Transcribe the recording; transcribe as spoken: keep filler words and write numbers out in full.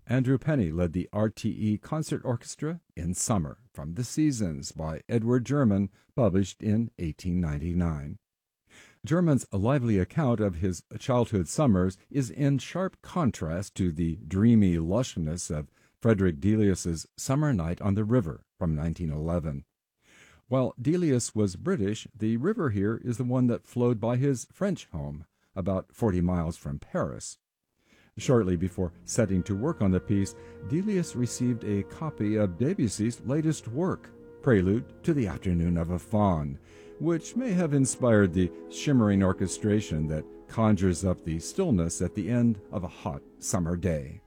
Andrew Penny led the R T E Concert Orchestra in Summer from The Seasons by Edward German, published in eighteen ninety-nine. German's lively account of his childhood summers is in sharp contrast to the dreamy lushness of Frederick Delius's Summer Night on the River from nineteen eleven. While Delius was British, the river here is the one that flowed by his French home, about forty miles from Paris. Shortly before setting to work on the piece, Delius received a copy of Debussy's latest work, Prelude to the Afternoon of a Faun, which may have inspired the shimmering orchestration that conjures up the stillness at the end of a hot summer day.